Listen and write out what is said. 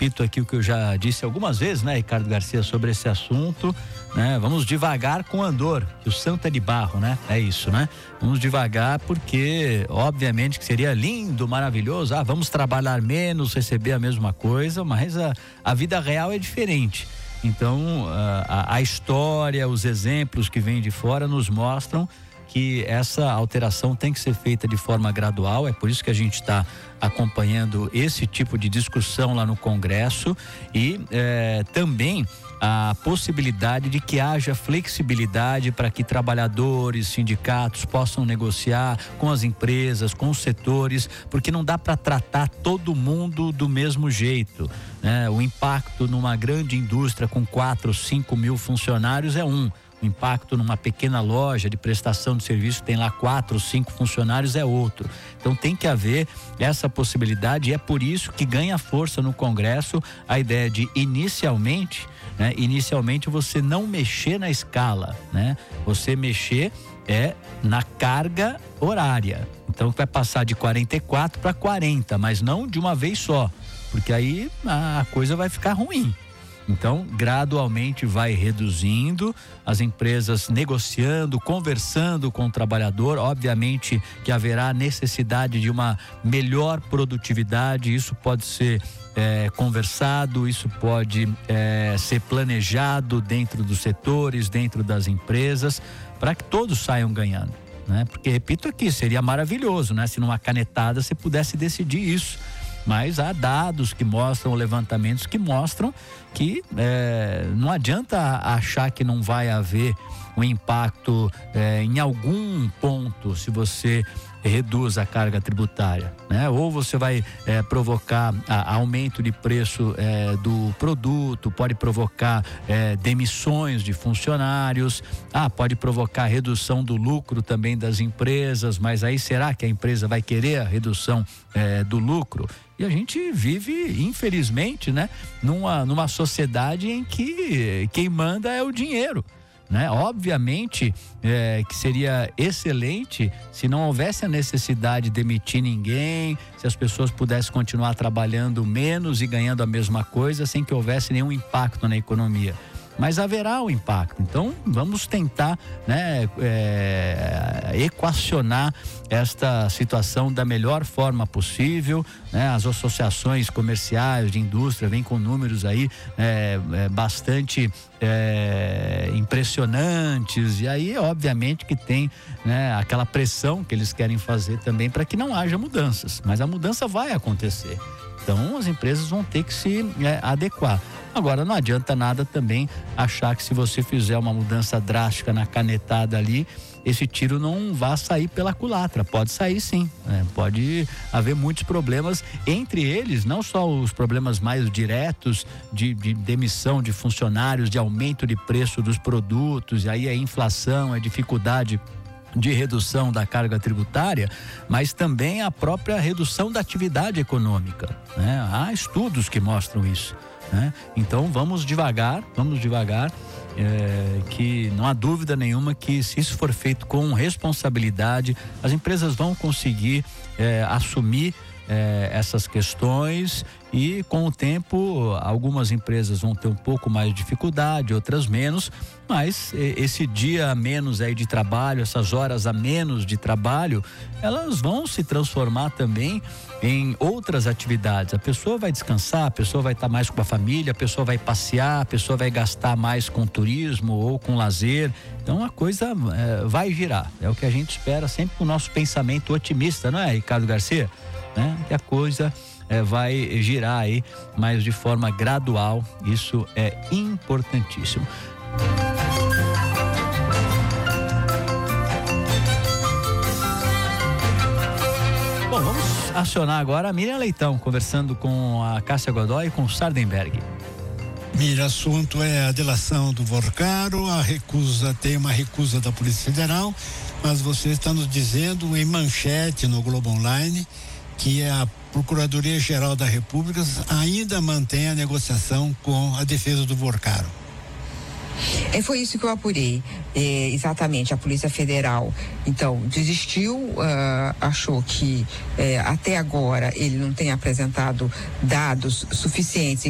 repito aqui o que eu já disse algumas vezes, né, Ricardo Garcia, sobre esse assunto, né? Vamos devagar com andor, que o santo é de barro, né? É isso, né? Vamos devagar porque, obviamente, que seria lindo, maravilhoso. Vamos trabalhar menos, receber a mesma coisa, mas a vida real é diferente. Então, a história, os exemplos que vêm de fora nos mostram que essa alteração tem que ser feita de forma gradual. É por isso que a gente está acompanhando esse tipo de discussão lá no Congresso e também a possibilidade de que haja flexibilidade para que trabalhadores, sindicatos possam negociar com as empresas, com os setores, porque não dá para tratar todo mundo do mesmo jeito, né? O impacto numa grande indústria com 4, 5 mil funcionários é um. O impacto numa pequena loja de prestação de serviço tem lá 4, 5 funcionários é outro. Então tem que haver essa possibilidade e é por isso que ganha força no Congresso a ideia de inicialmente você não mexer na escala, né? Você mexer na carga horária. Então vai passar de 44 para 40, mas não de uma vez só, porque aí a coisa vai ficar ruim. Então, gradualmente vai reduzindo, as empresas negociando, conversando com o trabalhador. Obviamente que haverá necessidade de uma melhor produtividade, isso pode ser conversado, isso pode ser planejado dentro dos setores, dentro das empresas, para que todos saiam ganhando, né? Porque, repito aqui, seria maravilhoso, né? Se numa canetada você pudesse decidir isso. Mas há dados que mostram, levantamentos que mostram que não adianta achar que não vai haver um impacto em algum ponto se você reduz a carga tributária, né? Ou você vai provocar aumento de preço do produto, pode provocar demissões de funcionários, pode provocar redução do lucro também das empresas, mas aí será que a empresa vai querer a redução do lucro? E a gente vive, infelizmente, né, numa sociedade em que quem manda é o dinheiro, né? Obviamente que seria excelente se não houvesse a necessidade de demitir ninguém, se as pessoas pudessem continuar trabalhando menos e ganhando a mesma coisa sem que houvesse nenhum impacto na economia. Mas haverá o impacto. Então vamos tentar, né, equacionar esta situação da melhor forma possível, né? As associações comerciais de indústria vêm com números aí bastante impressionantes, e aí obviamente que tem, né, aquela pressão que eles querem fazer também para que não haja mudanças, mas a mudança vai acontecer. Então as empresas vão ter que se adequar. Agora, não adianta nada também achar que se você fizer uma mudança drástica na canetada ali, esse tiro não vai sair pela culatra. Pode sair sim, né? Pode haver muitos problemas, entre eles não só os problemas mais diretos de demissão de funcionários, de aumento de preço dos produtos, e aí a inflação, a dificuldade de redução da carga tributária, mas também a própria redução da atividade econômica, né? Há estudos que mostram isso, né? Então vamos devagar, que não há dúvida nenhuma que se isso for feito com responsabilidade, as empresas vão conseguir assumir essas questões, e com o tempo algumas empresas vão ter um pouco mais de dificuldade, outras menos, mas esse dia a menos aí de trabalho, essas horas a menos de trabalho, elas vão se transformar também em outras atividades. A pessoa vai descansar, a pessoa vai estar mais com a família, a pessoa vai passear, a pessoa vai gastar mais com turismo ou com lazer. Então a coisa vai girar, é o que a gente espera sempre com o nosso pensamento otimista, não é, Ricardo Garcia? Né? Que a coisa vai girar aí, mas de forma gradual. Isso é importantíssimo. Bom, vamos acionar agora a Miriam Leitão, conversando com a Cássia Godoy e com o Sardenberg. Mira, assunto é a delação do Vorcaro, tem uma recusa da Polícia Federal, mas você está nos dizendo em manchete no Globo Online que a Procuradoria-Geral da República ainda mantém a negociação com a defesa do Vorcaro. Foi isso que eu apurei, exatamente. A Polícia Federal, então, desistiu, achou que até agora ele não tem apresentado dados suficientes